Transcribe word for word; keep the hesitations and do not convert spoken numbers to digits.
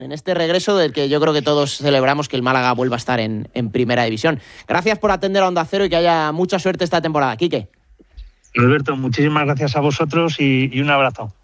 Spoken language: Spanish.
en este regreso del que yo creo que todos celebramos que el Málaga vuelva a estar en, en Primera División. Gracias por atender a Onda Cero y que haya mucha suerte esta temporada, Quique. Alberto, muchísimas gracias a vosotros y, y un abrazo.